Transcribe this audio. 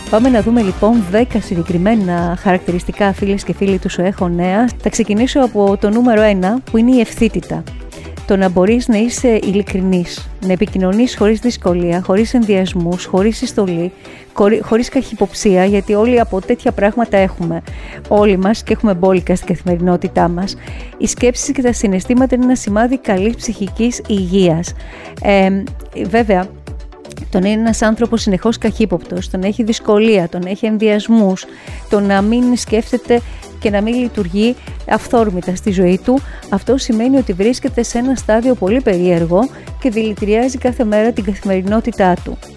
Πάμε να δούμε λοιπόν 10 συγκεκριμένα χαρακτηριστικά, φίλες και φίλοι του ΣΟΕΧΟ Νέα. Θα ξεκινήσω από το νούμερο 1, που είναι η ευθύτητα. Το να μπορείς να είσαι ειλικρινής, να επικοινωνείς χωρίς δυσκολία, χωρίς ενδιασμούς, χωρίς συστολή, χωρίς καχυποψία, γιατί όλοι από τέτοια πράγματα έχουμε όλοι μας και έχουμε μπόλικα στην καθημερινότητά μας. Οι σκέψεις και τα συναισθήματα είναι ένα σημάδι καλής ψυχικής υγείας. Βέβαια, το να είναι ένας άνθρωπος συνεχώς καχύποπτος, το να έχει δυσκολία, το να έχει ενδιασμούς, το να μην σκέφτεται και να μην λειτουργεί αυθόρμητα στη ζωή του, αυτό σημαίνει ότι βρίσκεται σε ένα στάδιο πολύ περίεργο και δηλητηριάζει κάθε μέρα την καθημερινότητά του.